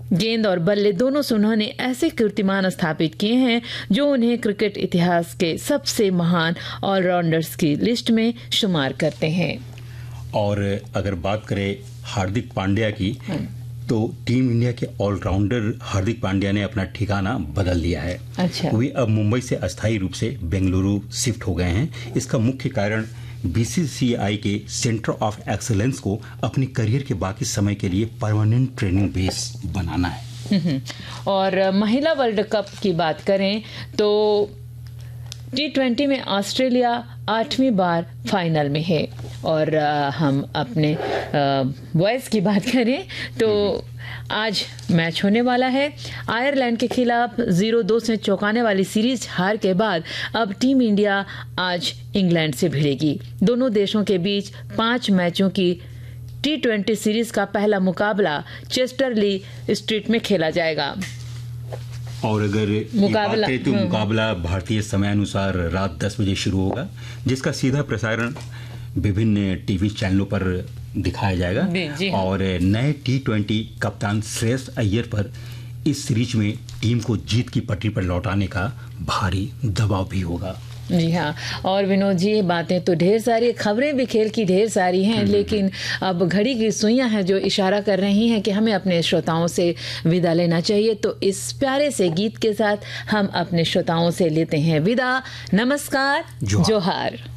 गेंद और बल्ले दोनों से उन्होंने ऐसे कीर्तिमान स्थापित किए हैं जो उन्हें क्रिकेट इतिहास के सबसे महान ऑलराउंडर्स की लिस्ट में शुमार करते हैं। और अगर बात करें हार्दिक पांड्या की, तो टीम इंडिया के ऑलराउंडर हार्दिक पांड्या ने अपना ठिकाना बदल लिया है। अच्छा। वे अब मुंबई से अस्थायी रूप से बेंगलुरु शिफ्ट हो गए हैं। इसका मुख्य कारण बीसीसीआई के सेंटर ऑफ एक्सीलेंस को अपने करियर के बाकी समय के लिए परमानेंट ट्रेनिंग बेस बनाना है। और महिला वर्ल्ड कप की बात करें तो T20 में ऑस्ट्रेलिया 8वीं बार फाइनल में है। और हम अपने बॉयज़ की बात करें तो आज मैच होने वाला है। आयरलैंड के खिलाफ 0-2 से चौंकाने वाली सीरीज हार के बाद अब टीम इंडिया आज इंग्लैंड से भिड़ेगी। दोनों देशों के बीच 5 मैचों की T20 सीरीज का पहला मुकाबला चेस्टरली स्ट्रीट में खेला जाएगा। और अगर मुकाबला तो मुकाबला भारतीय समयानुसार रात 10 बजे शुरू होगा, जिसका सीधा प्रसारण विभिन्न टीवी चैनलों पर दिखाया जाएगा। और नए T20 कप्तान श्रेयस अय्यर पर इस सीरीज में टीम को जीत की पटरी पर लौटाने का भारी दबाव भी होगा। जी हाँ। और विनोद जी, बातें तो ढेर सारी, खबरें भी खेल की ढेर सारी हैं, लेकिन अब घड़ी की सुइयां हैं जो इशारा कर रही हैं कि हमें अपने श्रोताओं से विदा लेना चाहिए। तो इस प्यारे से गीत के साथ हम अपने श्रोताओं से लेते हैं विदा। नमस्कार, जोहार।